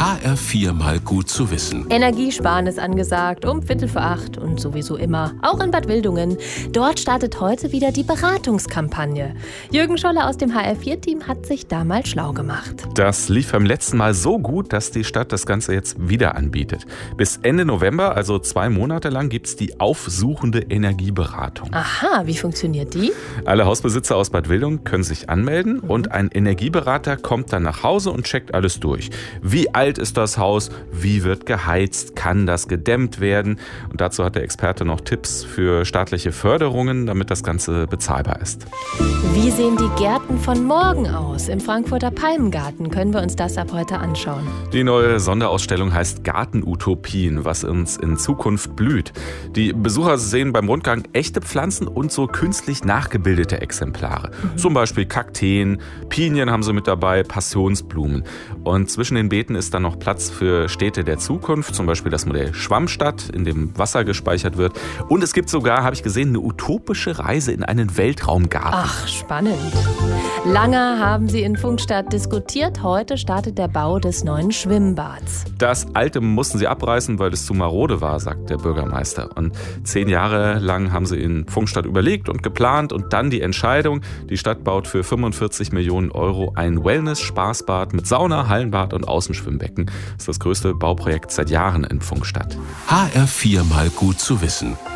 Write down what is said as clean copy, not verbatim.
HR4 mal gut zu wissen. Energiesparen ist angesagt, um 7:45 und sowieso immer. Auch in Bad Wildungen. Dort startet heute wieder die Beratungskampagne. Jürgen Scholler aus dem HR4-Team hat sich da mal schlau gemacht. Das lief beim letzten Mal so gut, dass die Stadt das Ganze jetzt wieder anbietet. Bis Ende November, also 2 Monate lang, gibt es die aufsuchende Energieberatung. Aha, wie funktioniert die? Alle Hausbesitzer aus Bad Wildungen können sich anmelden und ein Energieberater kommt dann nach Hause und checkt alles durch. Wie alt ist das Haus? Wie wird geheizt? Kann das gedämmt werden? Und dazu hat der Experte noch Tipps für staatliche Förderungen, damit das Ganze bezahlbar ist. Wie sehen die Gärten von morgen aus? Im Frankfurter Palmengarten können wir uns das ab heute anschauen. Die neue Sonderausstellung heißt Gartenutopien, was uns in Zukunft blüht. Die Besucher sehen beim Rundgang echte Pflanzen und so künstlich nachgebildete Exemplare. Zum Beispiel Kakteen, Pinien haben sie mit dabei, Passionsblumen. Und zwischen den Beeten ist dann noch Platz für Städte der Zukunft, zum Beispiel das Modell Schwammstadt, in dem Wasser gespeichert wird. Und es gibt sogar, habe ich gesehen, eine utopische Reise in einen Weltraumgarten. Ach, spannend. Lange haben sie in Pfungstadt diskutiert. Heute startet der Bau des neuen Schwimmbads. Das alte mussten sie abreißen, weil es zu marode war, sagt der Bürgermeister. Und 10 Jahre lang haben sie in Pfungstadt überlegt und geplant und dann die Entscheidung. Die Stadt baut für 45 Millionen Euro ein Wellness-Spaßbad mit Sauna, Hallenbad und Außenschwimmbecken. Das ist das größte Bauprojekt seit Jahren in Pfungstadt. HR4 mal gut zu wissen.